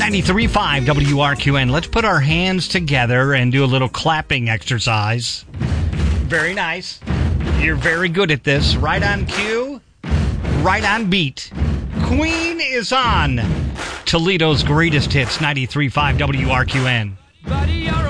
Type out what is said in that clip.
93.5 WRQN. Let's put our hands together and do a little clapping exercise. Very nice. You're very good at this. Right on cue, right on beat. Queen is on. Toledo's greatest hits, 93.5 WRQN.